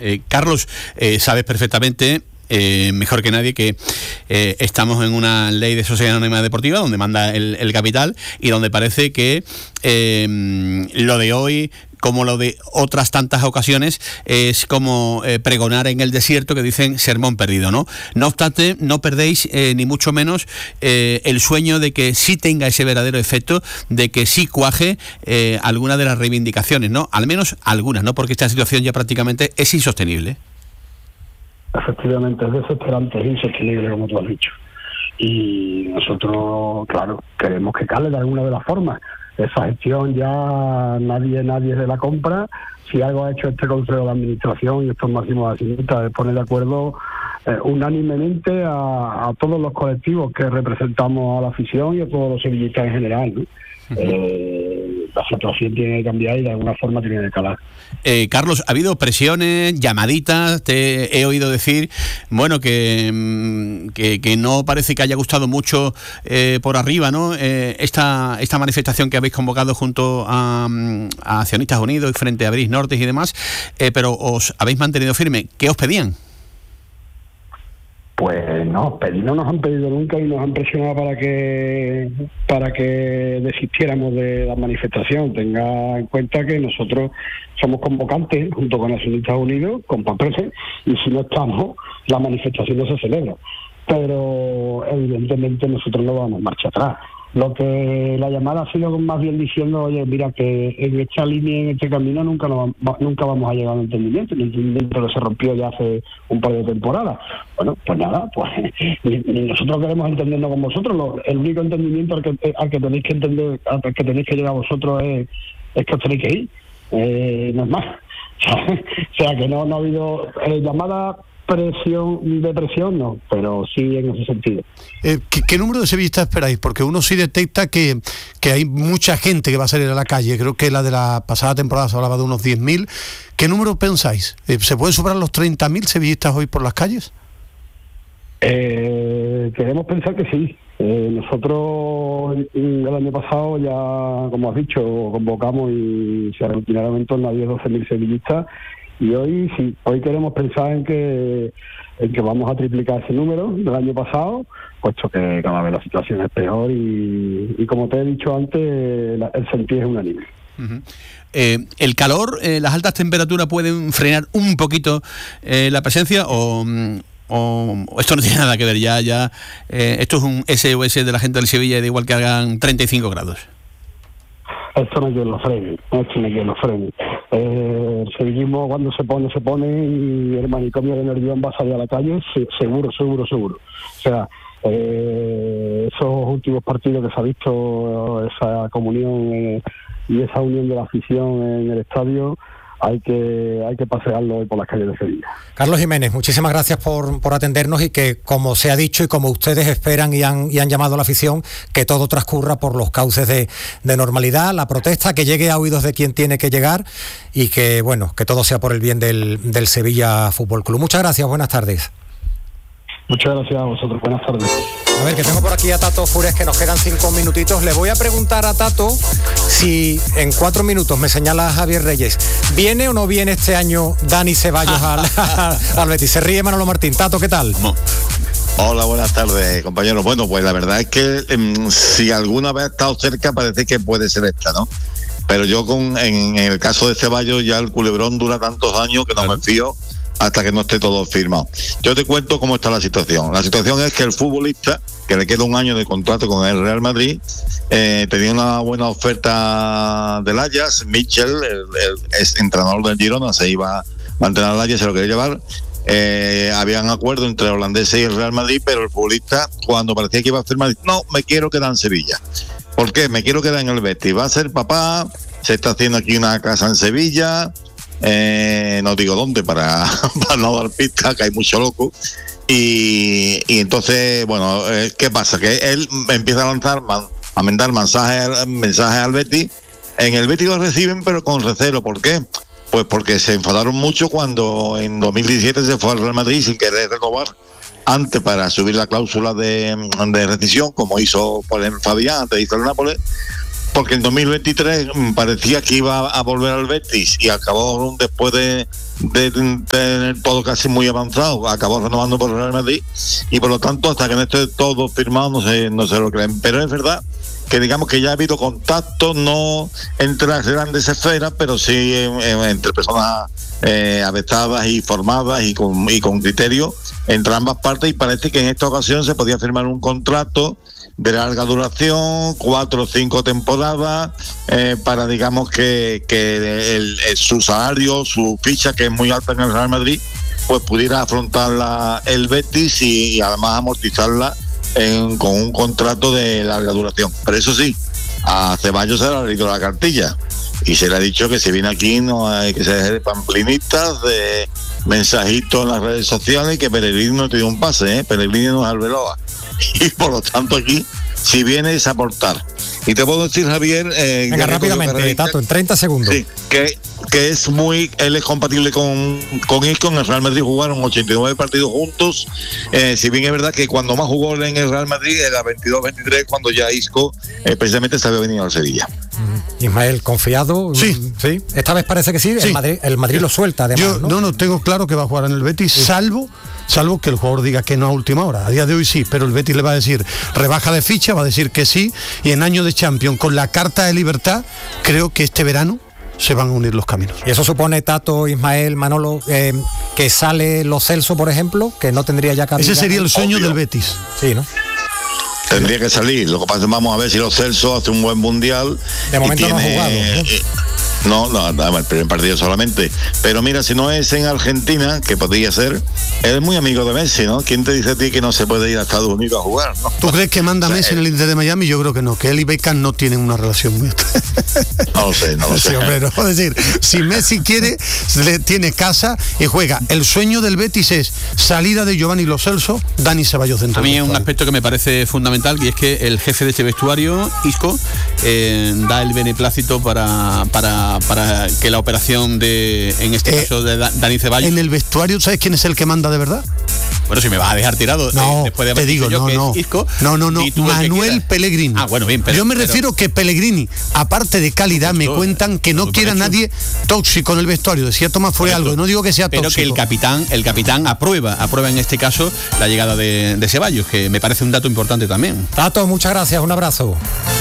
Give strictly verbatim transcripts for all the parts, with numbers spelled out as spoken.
Eh, Carlos, eh, sabes perfectamente, eh, mejor que nadie, que eh, estamos en una ley de sociedad anónima deportiva donde manda el, el capital y donde parece que eh, lo de hoy, como lo de otras tantas ocasiones, es como eh, pregonar en el desierto, que dicen sermón perdido, ¿no? No obstante, no perdéis eh, ni mucho menos eh, el sueño de que sí tenga ese verdadero efecto, de que sí cuaje eh, alguna de las reivindicaciones, ¿no? Al menos algunas, ¿no? Porque esta situación ya prácticamente es insostenible. Efectivamente, es desesperante, es insostenible, como tú has dicho. Y nosotros, claro, queremos que cale de alguna de las formas. Esa gestión ya nadie nadie se la compra. Si algo ha hecho este Consejo de Administración y estos máximos accionistas es poner de acuerdo eh, unánimemente a, a todos los colectivos que representamos a la afición y a todos los sevillistas en general, ¿no? Uh-huh. Eh, la situación tiene que cambiar y de alguna forma tiene que calar. Eh, Carlos, ha habido presiones, llamaditas, te he oído decir, bueno, que, que, que no parece que haya gustado mucho eh, por arriba, ¿no? Eh, esta, esta manifestación que habéis convocado junto a, a Accionistas Unidos y frente a Bris Norte y demás, eh, pero os habéis mantenido firme. ¿Qué os pedían? Pues no, pedir no nos han pedido nunca y nos han presionado para que para que desistiéramos de la manifestación. Tenga en cuenta que nosotros somos convocantes junto con Accionistas Unidos, con papeles, y si no estamos, la manifestación no se celebra. Pero evidentemente nosotros no vamos marcha atrás. Lo que la llamada ha sido más bien diciendo, oye, mira, que en esta línea, en este camino, nunca nos, nunca vamos a llegar a un entendimiento, un entendimiento que se rompió ya hace un par de temporadas. Bueno, pues nada, pues ni, ni nosotros queremos entendernos con vosotros. Lo, el único entendimiento al que, al que tenéis que entender, al que tenéis que llegar vosotros es, es que os tenéis que ir. Eh, no es más. O sea, que no, no ha habido eh, llamada presión, depresión no, pero sí en ese sentido. Eh, ¿qué, ¿Qué número de sevillistas esperáis? Porque uno sí detecta que, que hay mucha gente que va a salir a la calle. Creo que la de la pasada temporada se hablaba de unos diez mil. ¿Qué número pensáis? Eh, ¿Se pueden superar los treinta mil sevillistas hoy por las calles? Eh, queremos pensar que sí. Eh, nosotros el año pasado ya, como has dicho, convocamos y se aglutinaron en torno a diez a doce mil sevillistas. Y hoy sí, hoy queremos pensar en que en que vamos a triplicar ese número del año pasado, puesto que cada vez la situación es peor y, y como te he dicho antes, la, el sentir es unánime. Uh-huh. Eh, ¿El calor, eh, las altas temperaturas pueden frenar un poquito eh, la presencia o, o esto no tiene nada que ver? Ya, ya eh, esto es un S O S de la gente del Sevilla y da igual que hagan treinta y cinco grados. Esto no hay quien lo frene, esto no hay quien lo frene. Eh, seguimos cuando se pone, se pone y el manicomio de Nervión va a salir a la calle, se, seguro, seguro, seguro. O sea, eh, esos últimos partidos que se ha visto, esa comunión eh, y esa unión de la afición en el estadio, hay que hay que pasearlo hoy por las calles de Sevilla. Carlos Jiménez, muchísimas gracias por, por atendernos y que, como se ha dicho y como ustedes esperan y han, y han llamado a la afición, que todo transcurra por los cauces de, de normalidad, la protesta, que llegue a oídos de quien tiene que llegar y que, bueno, que todo sea por el bien del, del Sevilla Fútbol Club. Muchas gracias, buenas tardes. Muchas gracias a vosotros, buenas tardes. A ver, que tengo por aquí a Tato Fures, que nos quedan cinco minutitos. Le voy a preguntar a Tato si en cuatro minutos, me señala Javier Reyes, ¿viene o no viene este año Dani Ceballos al, al Betis? Se ríe Manolo Martín. Tato, ¿qué tal? No. Hola, buenas tardes, compañeros. Bueno, pues la verdad es que eh, si alguna vez ha estado cerca, parece que puede ser esta, ¿no? Pero yo con en, en el caso de Ceballos ya el culebrón dura tantos años que no me fío hasta que no esté todo firmado. Yo te cuento cómo está la situación. La situación es que el futbolista, que le queda un año de contrato con el Real Madrid, eh, tenía una buena oferta del Ajax. Mitchell, el, el ex entrenador del Girona, se iba a mantener al Ajax, se lo quería llevar. Eh, habían acuerdo entre el holandés y el Real Madrid, pero el futbolista, cuando parecía que iba a firmar, dice, no, me quiero quedar en Sevilla. ¿Por qué? Me quiero quedar en el Betis. Va a ser papá, se está haciendo aquí una casa en Sevilla. Eh, no digo dónde para, para no dar pistas, que hay mucho loco. Y, y entonces, bueno, eh, ¿qué pasa? Que él empieza a lanzar, man, a mandar mensajes, mensajes al Betis. En el Betis lo reciben, pero con recelo. ¿Por qué? Pues porque se enfadaron mucho cuando en dos mil diecisiete se fue al Real Madrid sin querer renovar antes para subir la cláusula de, de rescisión, como hizo por el Fabián, antes hizo el Nápoles. Porque en dos mil veintitrés parecía que iba a volver al Betis y acabó después de, de tener todo casi muy avanzado, acabó renovando por el Real Madrid, y por lo tanto hasta que no esté todo firmado no se, no se lo creen. Pero es verdad que digamos que ya ha habido contacto, no entre las grandes esferas, pero sí eh, entre personas eh, avestadas y formadas y con, y con criterio entre ambas partes, y parece que en esta ocasión se podía firmar un contrato de larga duración, cuatro o cinco temporadas, eh, para digamos que, que el, el, su salario, su ficha, que es muy alta en el Real Madrid, pues pudiera afrontarla el Betis y, y además amortizarla en, con un contrato de larga duración. Pero eso sí, a Ceballos se le ha leído la cartilla y se le ha dicho que si viene aquí no hay que se deje de pamplinistas, de mensajitos en las redes sociales, y que Pellegrini no tiene un pase, ¿eh? Pellegrini no es Arbeloa. Y por lo tanto aquí, si viene, es aportar. Y te puedo decir, Javier... Eh, Venga, rápidamente, Tato, en treinta segundos. Sí, que, que es muy... Él es compatible con, con Isco. En el Real Madrid jugaron ochenta y nueve partidos juntos. Eh, si bien es verdad que cuando más jugó en el Real Madrid era veintidós veintitrés, cuando ya Isco eh, precisamente se había venido al Sevilla. Ismael, confiado. Sí. Sí. Esta vez parece que sí. Sí. El Madrid, el Madrid lo suelta, además. Yo, ¿no? no, no, tengo claro que va a jugar en el Betis, sí. salvo... salvo que el jugador diga que no a última hora. A día de hoy sí, pero el Betis le va a decir rebaja de ficha, va a decir que sí, y en año de Champions, con la carta de libertad, creo que este verano se van a unir los caminos. Y eso supone, Tato, Ismael, Manolo, eh, que sale Lo Celso, por ejemplo, que no tendría ya cabida. Ese sería el sueño Obvio. del Betis. Sí, ¿no? Tendría que salir. Lo que pasa es que vamos a ver si Lo Celso hace un buen mundial. De momento tiene, no ha jugado, ¿no? Eh, No, no, no, el primer partido solamente. Pero mira, si no es en Argentina, que podría ser, él es muy amigo de Messi, ¿no? ¿Quién te dice a ti que no se puede ir a Estados Unidos a jugar, no? ¿Tú crees que manda O sea, Messi en el Inter de Miami? Yo creo que no, que él y Beckham no tienen una relación muy... No lo sé, no lo sé. Sí, hombre, no. Es decir, si Messi quiere, le tiene casa y juega. El sueño del Betis es salida de Giovanni Lo Celso, Dani Ceballos dentro. A mí del es un vestuario. aspecto que me parece fundamental, y es que el jefe de este vestuario, Isco, eh, da el beneplácito para, para, para que la operación de, en este Eh, caso, de Da- Dani Ceballos. En el vestuario, ¿sabes quién es el que manda de verdad? Bueno, si me vas a dejar tirado, eh, No, después de haber te digo, dicho yo no, que no. es Isco, no, no, no, y tú el que Manuel quieras. Pellegrini. Ah, bueno, bien, pero, Yo me pero- refiero que Pellegrini, aparte de calidad, me Yo- cuentan que no yo- quiere a yo- nadie tóxico en el vestuario. Decía Tomás fue Correcto. algo, no digo que sea pero tóxico. que el capitán, el capitán aprueba, aprueba en este caso la llegada de, de Ceballos, que me parece un dato importante también. Tato, muchas gracias, un abrazo.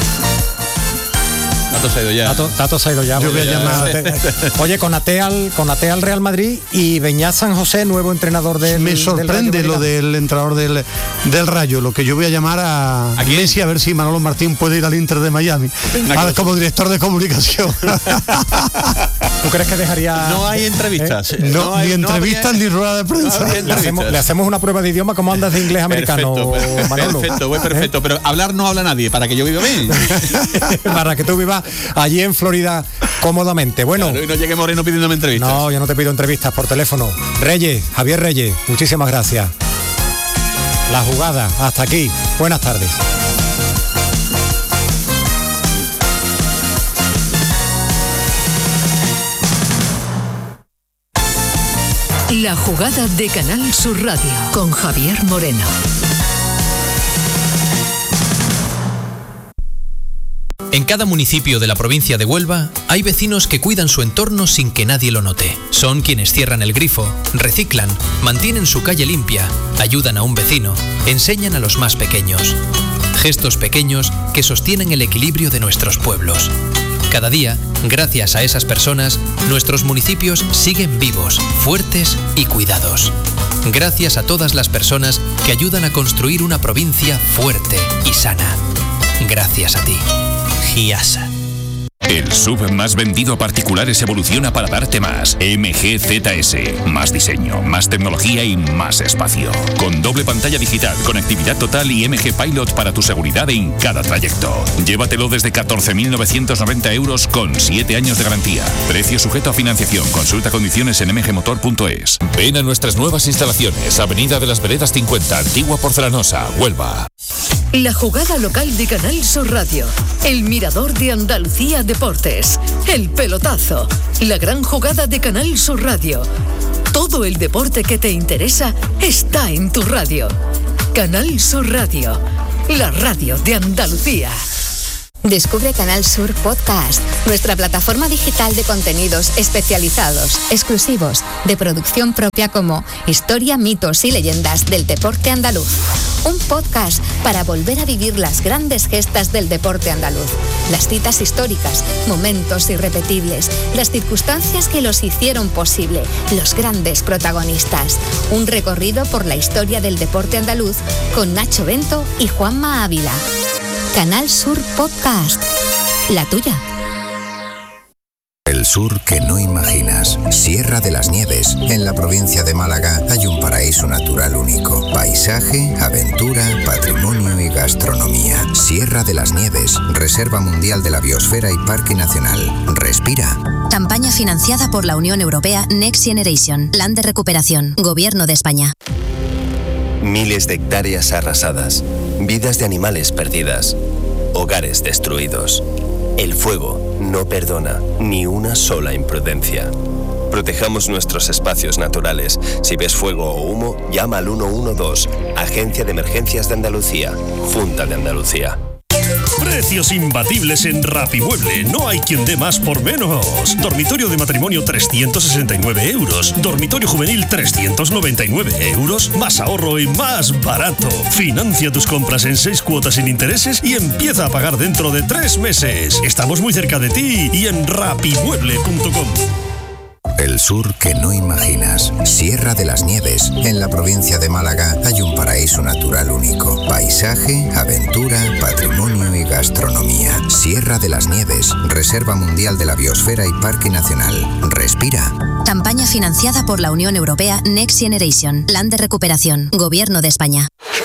Dato se ha ido ya. Tato, Tato se ha ido ya. Yo voy a Ya. llamar- Oye, Konaté al, Konaté al Real Madrid y Beñat San José, nuevo entrenador del Me del sorprende Rayo lo Vallecano. del entrenador del, del Rayo, lo que yo voy a llamar a, ¿A quién? Messi a ver si Manolo Martín puede ir al Inter de Miami. Venga, Ahora, que- como director de comunicación. ¿Tú crees que dejaría...? No hay entrevistas. no, hay- ni no entrevistas habría- ni rueda de prensa. no habría Le hacemos, entrevistas. le hacemos una prueba de idioma. ¿Cómo andas de inglés americano, Perfecto, per- Manolo? perfecto, voy perfecto, pero hablar no habla nadie, para que yo viva bien. Para que tú vivas allí en Florida cómodamente. Bueno, Claro, y no llegue Moreno pidiéndome entrevistas. no, yo no te pido entrevistas por teléfono. Reyes, Javier Reyes, muchísimas gracias. La jugada, hasta aquí. Buenas tardes. La jugada de Canal Sur Radio con Javier Moreno. En cada municipio de la provincia de Huelva hay vecinos que cuidan su entorno sin que nadie lo note. Son quienes cierran el grifo, reciclan, mantienen su calle limpia, ayudan a un vecino, enseñan a los más pequeños. Gestos pequeños que sostienen el equilibrio de nuestros pueblos. Cada día, gracias a esas personas, nuestros municipios siguen vivos, fuertes y cuidados. Gracias a todas las personas que ayudan a construir una provincia fuerte y sana. Gracias a ti. Giasa. El S U V más vendido a particulares evoluciona para darte más. M G Z S. Más diseño, más tecnología y más espacio. Con doble pantalla digital, conectividad total y M G Pilot para tu seguridad en cada trayecto. Llévatelo desde catorce mil novecientos noventa euros con siete años de garantía. Precio sujeto a financiación. Consulta condiciones en m g motor punto es. Ven a nuestras nuevas instalaciones. Avenida de las Veredas cincuenta, Antigua Porcelanosa, Huelva. La jugada local de Canal Sur Radio. El mirador de Andalucía Deportes. El pelotazo. La gran jugada de Canal Sur Radio. Todo el deporte que te interesa está en tu radio. Canal Sur Radio. La radio de Andalucía. Descubre Canal Sur Podcast, nuestra plataforma digital de contenidos especializados, exclusivos, de producción propia como Historia, mitos y leyendas del deporte andaluz. Un podcast para volver a vivir las grandes gestas del deporte andaluz, las citas históricas, momentos irrepetibles, las circunstancias que los hicieron posible, los grandes protagonistas. Un recorrido por la historia del deporte andaluz con Nacho Bento y Juanma Ávila. Canal Sur Podcast, la tuya. El sur que no imaginas. Sierra de las Nieves. En la provincia de Málaga hay un paraíso natural único. Paisaje, aventura, patrimonio y gastronomía. Sierra de las Nieves. Reserva Mundial de la Biosfera y Parque Nacional. Respira. Campaña financiada por la Unión Europea Next Generation. Plan de recuperación. Gobierno de España. Miles de hectáreas arrasadas, vidas de animales perdidas, hogares destruidos. El fuego no perdona ni una sola imprudencia. Protejamos nuestros espacios naturales. Si ves fuego o humo, llama al uno uno dos, Agencia de Emergencias de Andalucía, Junta de Andalucía. Precios imbatibles en Rapimueble. No hay quien dé más por menos. Dormitorio de matrimonio trescientos sesenta y nueve euros. Dormitorio juvenil trescientos noventa y nueve euros. Más ahorro y más barato. Financia tus compras en seis cuotas sin intereses y empieza a pagar dentro de tres meses. Estamos muy cerca de ti y en rapimueble punto com. El sur que no imaginas. Sierra de las Nieves. En la provincia de Málaga hay un paraíso natural único. Paisaje, aventura, patrimonio y gastronomía. Sierra de las Nieves. Reserva Mundial de la Biosfera y Parque Nacional. Respira. Campaña financiada por la Unión Europea Next Generation. Plan de recuperación. Gobierno de España.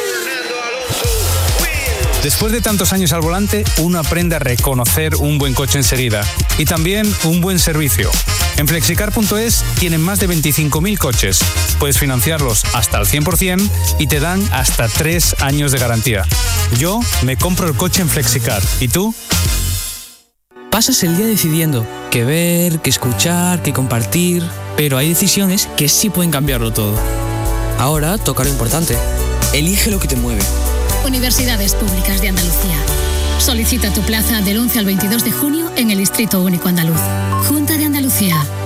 Después de tantos años al volante, uno aprende a reconocer un buen coche enseguida y también un buen servicio. En flexicar punto es tienen más de veinticinco mil coches. Puedes financiarlos hasta al cien por ciento y te dan hasta tres años de garantía. Yo me compro el coche en Flexicar. ¿Y tú? Pasas el día decidiendo qué ver, qué escuchar, qué compartir, pero hay decisiones que sí pueden cambiarlo todo. Ahora toca lo importante. Elige lo que te mueve. Universidades Públicas de Andalucía. Solicita tu plaza del once al veintidós de junio en el Distrito Único Andaluz. Junta de Andalucía.